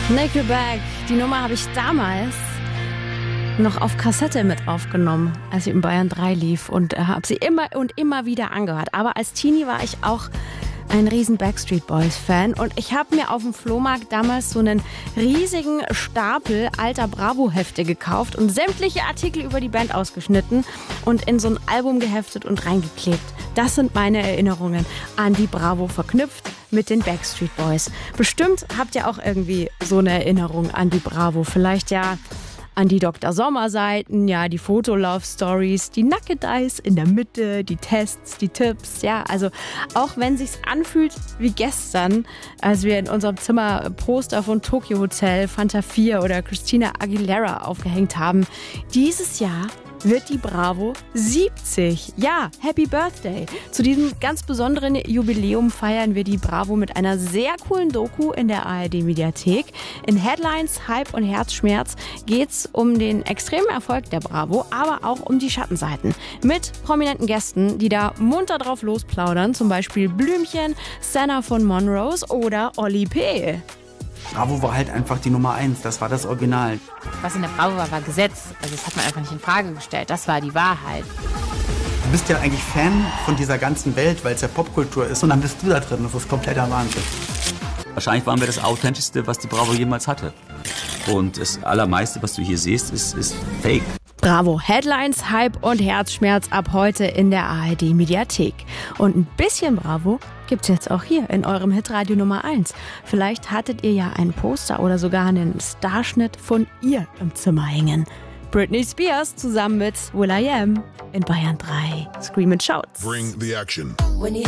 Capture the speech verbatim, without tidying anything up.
Nickelback, die Nummer habe ich damals noch auf Kassette mit aufgenommen, als sie in Bayern drei lief und äh, habe sie immer und immer wieder angehört. Aber als Teenie war ich auch ein riesen Backstreet Boys Fan und ich habe mir auf dem Flohmarkt damals so einen riesigen Stapel alter Bravo-Hefte gekauft und sämtliche Artikel über die Band ausgeschnitten und in so ein Album geheftet und reingeklebt. Das sind meine Erinnerungen an die Bravo verknüpft mit den Backstreet Boys. Bestimmt habt ihr auch irgendwie so eine Erinnerung an die Bravo. Vielleicht ja an die Doktor Sommer-Seiten, ja, die Foto-Love-Stories, die Naked Eyes in der Mitte, die Tests, die Tipps, ja, also auch wenn sich's anfühlt wie gestern, als wir in unserem Zimmer Poster von Tokyo Hotel, Fanta vier oder Christina Aguilera aufgehängt haben, dieses Jahr wird die Bravo siebzig. Ja, Happy Birthday. Zu diesem ganz besonderen Jubiläum feiern wir die Bravo mit einer sehr coolen Doku in der A R D-Mediathek. In Headlines, Hype und Herzschmerz geht's um den extremen Erfolg der Bravo, aber auch um die Schattenseiten. Mit prominenten Gästen, die da munter drauf losplaudern. Zum Beispiel Blümchen, Senna von Monrose oder Olli P. Bravo war halt einfach die Nummer eins, das war das Original. Was in der Bravo war, war Gesetz. Also das hat man einfach nicht in Frage gestellt. Das war die Wahrheit. Du bist ja eigentlich Fan von dieser ganzen Welt, weil es ja Popkultur ist. Und dann bist du da drin. Das ist kompletter Wahnsinn. Wahrscheinlich waren wir das Authentischste, was die Bravo jemals hatte. Und das Allermeiste, was du hier siehst, ist, ist Fake. Bravo, Headlines, Hype und Herzschmerz ab heute in der A R D-Mediathek. Und ein bisschen Bravo gibt's jetzt auch hier in eurem Hitradio Nummer eins. Vielleicht hattet ihr ja ein Poster oder sogar einen Starschnitt von ihr im Zimmer hängen. Britney Spears zusammen mit will I am in Bayern drei. Scream and Shouts. Bring the action.